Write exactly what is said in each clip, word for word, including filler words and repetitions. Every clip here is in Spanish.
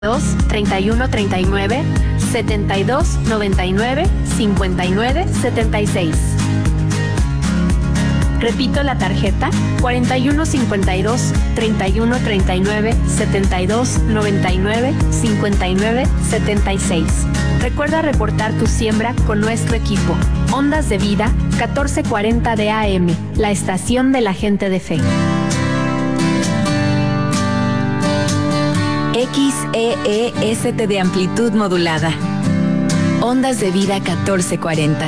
dos, treinta y uno, treinta y nueve, setenta y dos, noventa y nueve, cincuenta y nueve, setenta y seis. Repito la tarjeta: cuarenta y uno, cincuenta y dos, treinta y uno, treinta y nueve, setenta y dos, noventa y nueve, cincuenta y nueve, setenta y seis. Recuerda reportar tu siembra con nuestro equipo. Ondas de Vida, catorce cuarenta de A M, la estación de la gente de fe. X E E S T de amplitud modulada. Ondas de Vida catorce cuarenta.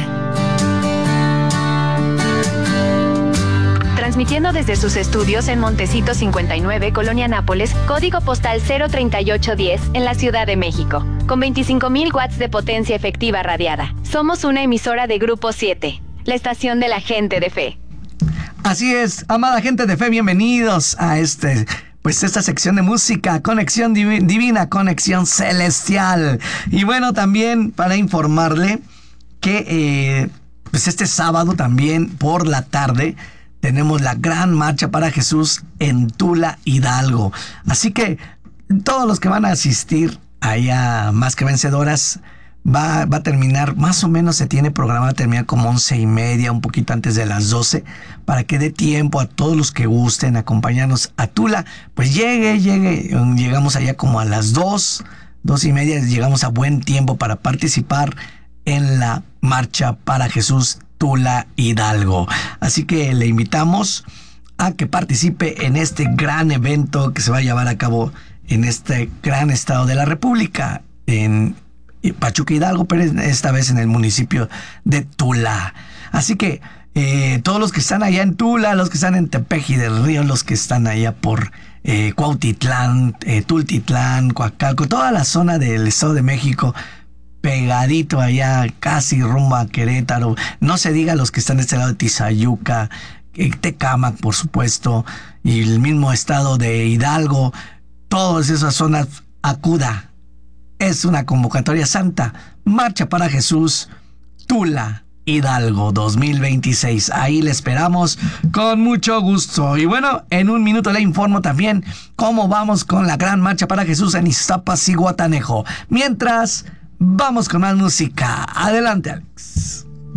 Transmitiendo desde sus estudios en Montecito cincuenta y nueve, Colonia Nápoles, código postal cero treinta y ocho diez, en la Ciudad de México, con veinticinco mil watts de potencia efectiva radiada. Somos una emisora de Grupo siete, la estación de la gente de fe. Así es, amada gente de fe, bienvenidos a este... Pues esta sección de música, conexión divi- divina, conexión celestial. Y bueno, también para informarle que eh, pues este sábado también por la tarde tenemos la gran marcha para Jesús en Tula, Hidalgo. Así que todos los que van a asistir allá, Más que Vencedoras, va, va a terminar, más o menos se tiene programado terminar como once y media, un poquito antes de las doce, para que dé tiempo a todos los que gusten acompañarnos a Tula. Pues llegue, llegue, llegamos allá como a las dos, dos y media, llegamos a buen tiempo para participar en la marcha para Jesús Tula, Hidalgo. Así que le invitamos a que participe en este gran evento que se va a llevar a cabo en este gran estado de la República, en Pachuca, Hidalgo, pero esta vez en el municipio de Tula. Así que eh, todos los que están allá en Tula, los que están en Tepeji del Río, los que están allá por eh, Cuautitlán, eh, Tultitlán, Coacalco, toda la zona del Estado de México, pegadito allá, casi rumbo a Querétaro. No se diga los que están de este lado de Tizayuca, eh, Tecámac, por supuesto, y el mismo estado de Hidalgo, todas esas zonas, acuda. Es una convocatoria santa. Marcha para Jesús, Tula, Hidalgo dos mil veintiséis. Ahí le esperamos con mucho gusto. Y bueno, en un minuto le informo también cómo vamos con la gran marcha para Jesús en Iztapas y Guatanejo. Mientras, vamos con más música. Adelante, Alex.